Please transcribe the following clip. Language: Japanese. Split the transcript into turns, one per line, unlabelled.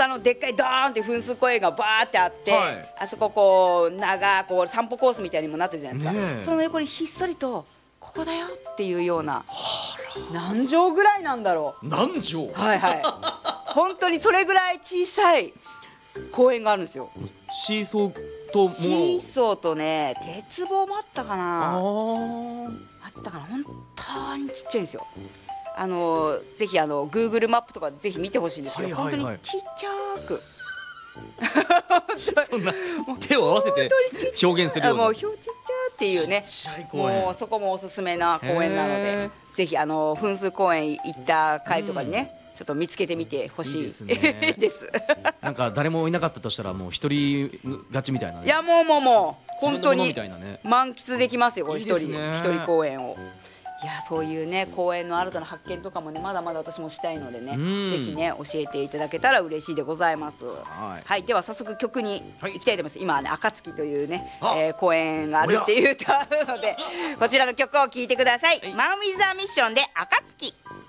当でっかいドーンって噴水公園がバーってあって、
はい、
あそここうこう散歩コースみたいにもなってるじゃないですか、
ね、
その横にひっそりとここだよっていうような、何畳ぐらいなんだろう、
何畳、
はいはい本当にそれぐらい小さい公園があるんですよ。
シーソーともう
シーソーとね、鉄棒もあったかな、あったかな、本当にちっちゃいんですよ。ぜひGoogle マップとかでぜひ見てほしいんですけど、本当にちっちゃく
そんな手を合わせて表現するような、
もうちっちゃっていうね、
ちっちゃい公園、
もうそこもおすすめな公園なので、ぜひ噴水公園行った帰りとかにね、ちょっと見つけてみてほしいですね
なんか誰もいなかったとしたらもう一人勝ちみたいな、ね、
いやもう本当に満喫できますよ、これ一人公園を。いや、そういうね公園の新たな発見とかもね、まだまだ私もしたいのでね、ぜひね教えていただけたら嬉しいでございます。はい、では早速曲に行きたいと思います。今ね、暁というね、公園があるっていう歌なので、こちらの曲を聴いてください。マン・ウィザー・ミッションで暁。